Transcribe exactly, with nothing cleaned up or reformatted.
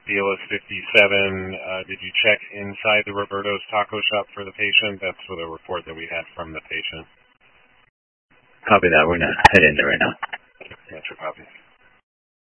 Bealis fifty-seven, uh, did you check inside the Roberto's Taco Shop for the patient? That's for the report that we had from the patient. Copy that. We're going to head in there right now. Metro copy.